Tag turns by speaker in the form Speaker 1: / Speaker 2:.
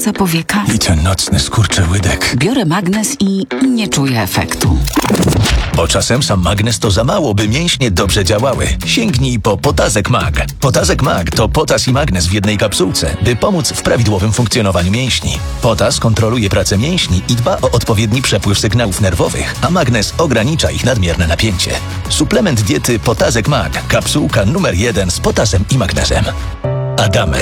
Speaker 1: kręcąca powieka.
Speaker 2: I ten nocny skurczyłydek.
Speaker 1: Biorę magnes i nie czuję efektu.
Speaker 2: Bo czasem sam magnes to za mało, by mięśnie dobrze działały. Sięgnij po Potazek Mag. Potazek Mag to potas i magnes w jednej kapsułce, by pomóc w prawidłowym funkcjonowaniu mięśni. Potas kontroluje pracę mięśni i dba o odpowiedni przepływ sygnałów nerwowych, a magnes ogranicza ich nadmierne napięcie. Suplement diety Potazek Mag. Kapsułka numer 1 z potasem i magnezem. Adamy.